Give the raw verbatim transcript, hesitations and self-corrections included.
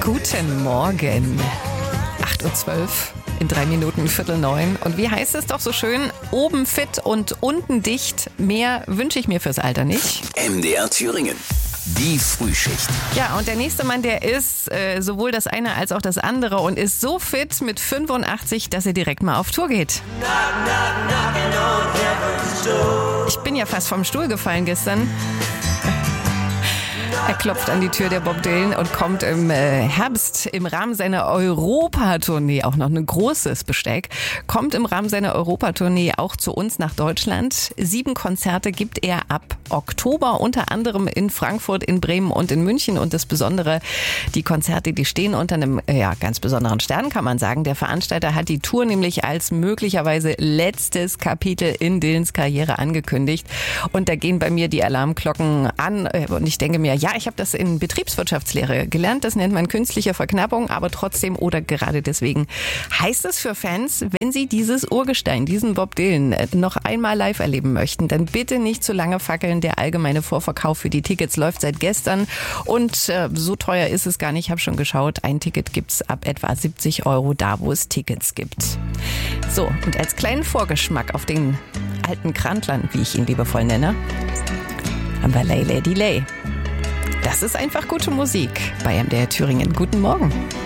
Guten Morgen. acht Uhr zwölf, in drei Minuten Viertel neun. Und wie heißt es doch so schön? Oben fit und unten dicht. Mehr wünsche ich mir fürs Alter nicht. M D R Thüringen. Die Frühschicht. Ja, und der nächste Mann, der ist äh, sowohl das eine als auch das andere und ist so fit mit fünfundachtzig, dass er direkt mal auf Tour geht. Ich bin ja fast vom Stuhl gefallen gestern. Er klopft an die Tür der Bob Dylan und kommt im äh, Herbst im Rahmen seiner Europatournee, auch noch ein großes Besteck, kommt im Rahmen seiner Europatournee auch zu uns nach Deutschland. Sieben Konzerte gibt er ab Oktober, unter anderem in Frankfurt, in Bremen und in München. Und das Besondere, die Konzerte, die stehen unter einem ja, ganz besonderen Stern, kann man sagen. Der Veranstalter hat die Tour nämlich als möglicherweise letztes Kapitel in Dylans Karriere angekündigt. Und da gehen bei mir die Alarmglocken an und ich denke mir, ja, ich habe das in Betriebswirtschaftslehre gelernt. Das nennt man künstliche Verknappung, aber trotzdem oder gerade deswegen heißt es für Fans, wenn sie dieses Urgestein, diesen Bob Dylan noch einmal live erleben möchten, dann bitte nicht zu lange fackeln. Der allgemeine Vorverkauf für die Tickets läuft seit gestern und äh, so teuer ist es gar nicht. Ich habe schon geschaut, ein Ticket gibt's ab etwa siebzig Euro da, wo es Tickets gibt. So, und als kleinen Vorgeschmack auf den alten Krantlern, wie ich ihn liebevoll nenne, haben wir Lay Lady Lay. Das ist einfach gute Musik bei M D R Thüringen. Guten Morgen.